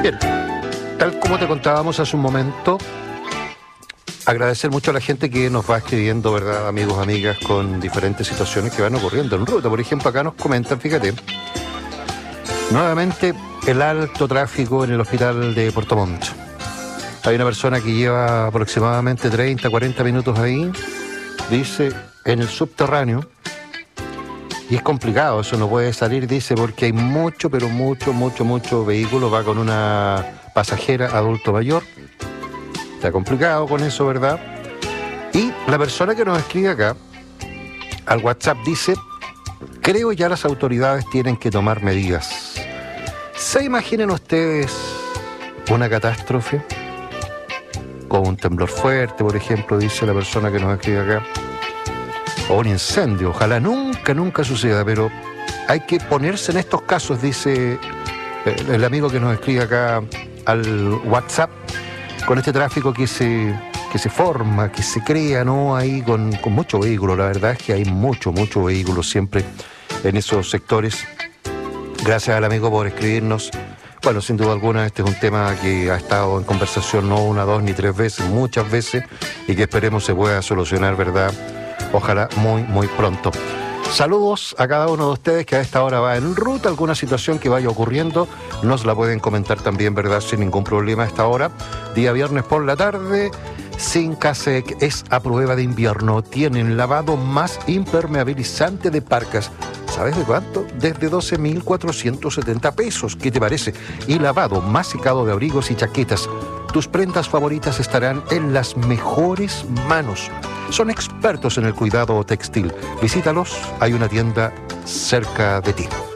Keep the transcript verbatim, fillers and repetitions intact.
Bien, tal como te contábamos hace un momento, agradecer mucho a la gente que nos va escribiendo, ¿verdad? Amigos, amigas, con diferentes situaciones que van ocurriendo en ruta. Por ejemplo, acá nos comentan, fíjate, nuevamente el alto tráfico en el hospital de Puerto Montt. Hay una persona que lleva aproximadamente treinta, cuarenta minutos ahí, dice, en el subterráneo, y es complicado, eso no puede salir, dice, porque hay mucho, pero mucho, mucho, mucho vehículo, va con una pasajera adulto mayor, está complicado con eso, ¿verdad? Y la persona que nos escribe acá, al WhatsApp, dice, creo ya las autoridades tienen que tomar medidas. ¿Se imaginan ustedes una catástrofe? Con un temblor fuerte, por ejemplo, dice la persona que nos escribe acá, o un incendio, ojalá nunca, nunca suceda, pero hay que ponerse en estos casos, dice el amigo que nos escribe acá al WhatsApp, con este tráfico que se, que se forma, que se crea, ¿no? Ahí con, con mucho vehículo, la verdad es que hay mucho, mucho vehículo siempre en esos sectores. Gracias al amigo por escribirnos. Bueno, sin duda alguna este es un tema que ha estado en conversación no una, dos ni tres veces, muchas veces, y que esperemos se pueda solucionar, ¿verdad? Ojalá muy, muy pronto. Saludos a cada uno de ustedes que a esta hora va en ruta, alguna situación que vaya ocurriendo, nos la pueden comentar también, ¿verdad? Sin ningún problema a esta hora. Día viernes por la tarde, Sincasec es a prueba de invierno. Tienen lavado más impermeabilizante de parcas. ¿Sabes de cuánto? Desde doce mil cuatrocientos setenta pesos. ¿Qué te parece? Y lavado más secado de abrigos y chaquetas. Tus prendas favoritas estarán en las mejores manos. Son expertos en el cuidado textil. Visítalos, hay una tienda cerca de ti.